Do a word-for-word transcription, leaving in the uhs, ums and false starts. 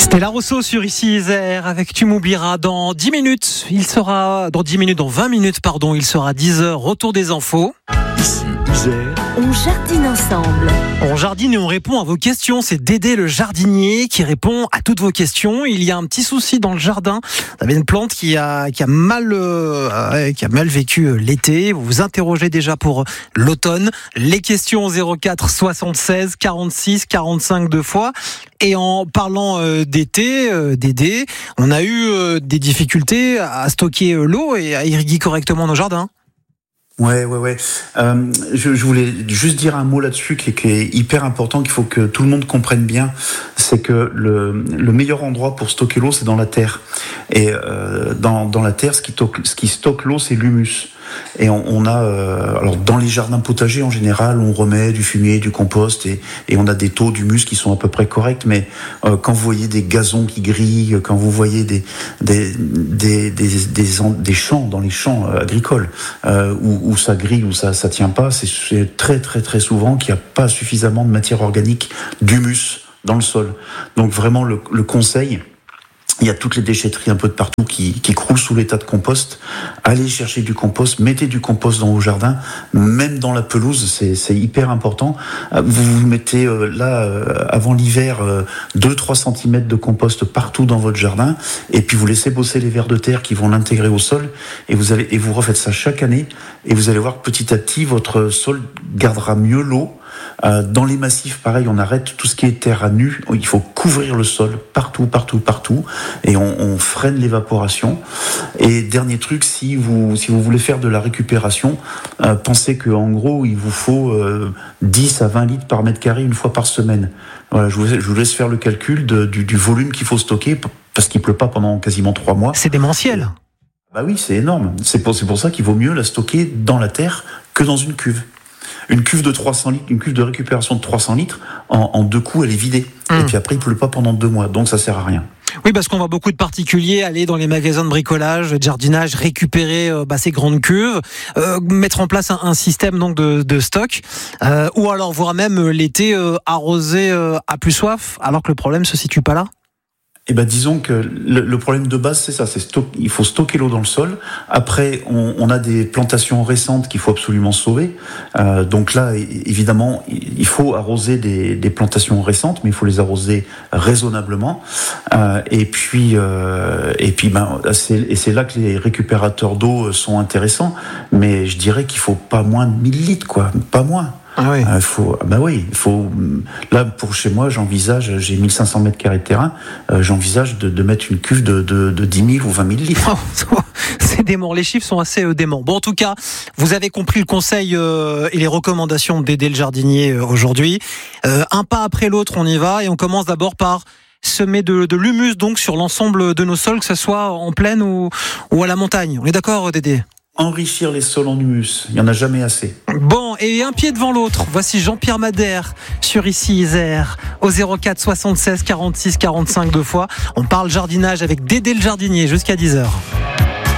Stella Rousseau sur Ici Isère avec Tu m'oublieras dans dix minutes. Il sera dans dix minutes, dans vingt minutes, pardon, il sera dix heures. Retour des infos. Ici Isère. On jardine ensemble. On jardine et on répond à vos questions. C'est Dédé le jardinier qui répond à toutes vos questions. Il y a un petit souci dans le jardin. Vous avez une plante qui a, qui a mal, euh, qui a mal vécu l'été. Vous vous interrogez déjà pour l'automne. Les questions zéro quatre soixante-seize quarante-six quarante-cinq deux fois. Et en parlant euh, d'été, euh, Dédé, on a eu euh, des difficultés à stocker euh, l'eau et à irriguer correctement nos jardins. Ouais, ouais, ouais. Euh, je, je voulais juste dire un mot là-dessus qui est, qui est hyper important, qu'il faut que tout le monde comprenne bien. C'est que le, le meilleur endroit pour stocker l'eau, c'est dans la terre. Et euh, dans, dans la terre, ce qui, toque, ce qui stocke l'eau, c'est l'humus. Et on, on a, euh, alors dans les jardins potagers en général, on remet du fumier, du compost, et, et on a des taux d'humus qui sont à peu près corrects. Mais euh, quand vous voyez des gazons qui grillent, quand vous voyez des des des des, des, des champs dans les champs agricoles euh, où, où ça grille, où ça ça tient pas, c'est, c'est très très très souvent qu'il n'y a pas suffisamment de matière organique, d'humus dans le sol. Donc vraiment le, le conseil. Il y a toutes les déchetteries un peu de partout qui, qui croulent sous l'état de compost. Allez chercher du compost, mettez du compost dans vos jardins, même dans la pelouse, c'est, c'est hyper important. Vous vous mettez euh, là, euh, avant l'hiver, euh, deux à trois centimètres de compost partout dans votre jardin, et puis vous laissez bosser les vers de terre qui vont l'intégrer au sol, et vous allez, et vous refaites ça chaque année, et vous allez voir que petit à petit, votre sol gardera mieux l'eau. Euh, dans les massifs, pareil, on arrête tout ce qui est terre à nu. Il faut couvrir le sol partout, partout, partout, et on, on freine l'évaporation. Et dernier truc, si vous si vous voulez faire de la récupération, euh, pensez que en gros, il vous faut euh, dix à vingt litres par mètre carré une fois par semaine. Voilà, je vous, je vous laisse faire le calcul de, du, du volume qu'il faut stocker parce qu'il pleut pas pendant quasiment trois mois. C'est démentiel. Bah oui, c'est énorme. C'est pour c'est pour ça qu'il vaut mieux la stocker dans la terre que dans une cuve. Une cuve de trois cents litres, une cuve de récupération de trois cents litres, en, en deux coups, elle est vidée. Mmh. Et puis après, il pleut pas pendant deux mois, donc ça sert à rien. Oui, parce qu'on voit beaucoup de particuliers aller dans les magasins de bricolage, de jardinage, récupérer euh, bah, ces grandes cuves, euh, mettre en place un, un système donc de, de stock, euh, ou alors voire même l'été euh, arroser euh, à plus soif, alors que le problème se situe pas là. Eh ben, disons que le, le problème de base, c'est ça, c'est stock, il faut stocker l'eau dans le sol. Après, on, on a des plantations récentes qu'il faut absolument sauver. Euh, donc là, évidemment, il faut arroser des, des plantations récentes, mais il faut les arroser raisonnablement. Euh, et puis, euh, et puis, ben, c'est, et c'est là que les récupérateurs d'eau sont intéressants. Mais je dirais qu'il faut pas moins de mille litres, quoi, pas moins. Ah oui. Euh, faut, bah oui, faut. Là, pour chez moi, j'envisage, j'ai mille cinq cents mètres carrés de terrain, euh, j'envisage de, de mettre une cuve de, de, de dix mille ou vingt mille litres. Oh, c'est dément. Les chiffres sont assez euh, déments. Bon, en tout cas, vous avez compris le conseil euh, et les recommandations d'Aider le jardinier euh, aujourd'hui. Euh, un pas après l'autre, on y va et on commence d'abord par semer de, de l'humus donc sur l'ensemble de nos sols, que ce soit en plaine ou, ou à la montagne. On est d'accord, Dédé ? Enrichir les sols en humus, il n'y en a jamais assez. Bon, et un pied devant l'autre, voici Jean-Pierre Madère sur Ici Isère au zéro quatre soixante-seize quarante-six quarante-cinq deux fois. On parle jardinage avec Dédé le jardinier jusqu'à dix heures.